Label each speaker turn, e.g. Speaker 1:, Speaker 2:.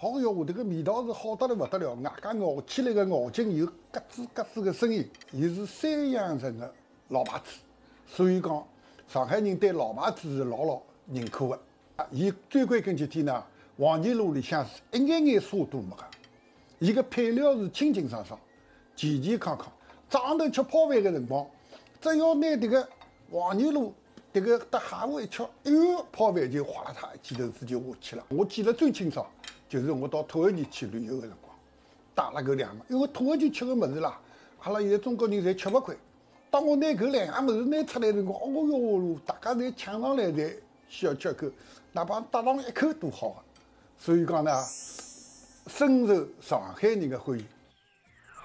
Speaker 1: 好哟，这个味道是好得来不得了，外加咬起来个咬劲有咯吱咯吱个声音，伊是三阳城的老牌子，所以讲上海人对老牌子是老认可的。啊，伊最关键几点呢？黄泥路里向是一眼眼沙都没个，伊个配料是清清爽爽、健健康康。早上头吃泡饭个辰光，只要拿这个黄泥路这个搭蟹货一吃，哎呦，泡饭就哗啦嚓一记头子就下去了。我记得最清爽。就是我到土耳其去旅游的辰光，带了搿两样，因为土耳其吃个物事啦，阿拉现在中国人侪吃勿惯。当我拿搿两样物事拿出来的辰光，哦哟，大家侪抢上来，侪需要吃口，哪怕搭上一口都好个。所以讲呢，深受上海人的欢迎。